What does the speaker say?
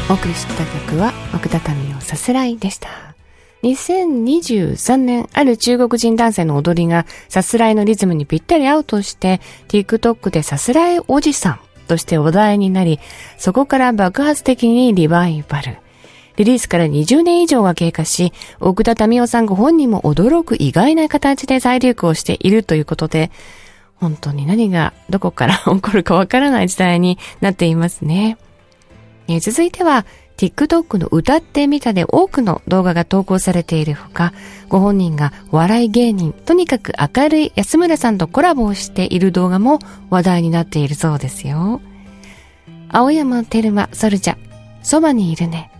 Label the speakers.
Speaker 1: お送りした曲は奥田民生さすらいでした。2023年、ある中国人男性の踊りがさすらいのリズムにぴったり合うとして TikTok でさすらいおじさんとして話題になり、そこから爆発的にリバイバル。リリースから20年以上が経過し、奥田民生さんご本人も驚く意外な形で再流行しているということで、本当に何がどこから起こるかわからない時代になっていますね。続いては TikTok の歌ってみたで多くの動画が投稿されているほか、ご本人がお笑い芸人、とにかく明るい安村さんとコラボをしている動画も話題になっているそうですよ。青山テルマソルジャ、そばにいるね。